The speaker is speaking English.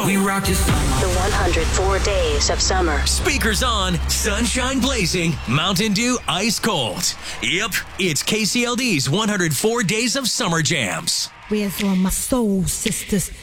We rock your summer. The 104 days of summer. Speakers on, sunshine blazing, Mountain Dew ice cold. Yep, it's KCLD's 104 Days of Summer Jams. Where's all my soul sisters?